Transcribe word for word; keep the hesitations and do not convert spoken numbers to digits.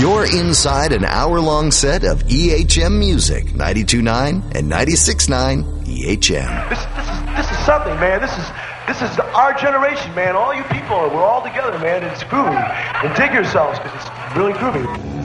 You're inside an hour-long set of E H M music, ninety-two point nine and ninety-six point nine E H M. This, this is this is something, man. This is this is our generation, man. All you people, we're all together, man. It's groovy. And dig yourselves, because it's really groovy.